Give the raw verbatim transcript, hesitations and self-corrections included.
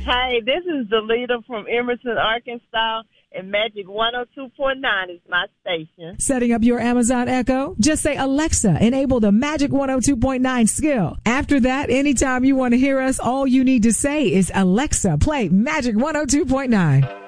Hey, this is Delita from Emerson, Arkansas, and Magic one oh two point nine is my station. Setting up your Amazon Echo? Just say, Alexa, enable the Magic one oh two point nine skill. After that, anytime you want to hear us, all you need to say is, Alexa, play Magic one oh two point nine.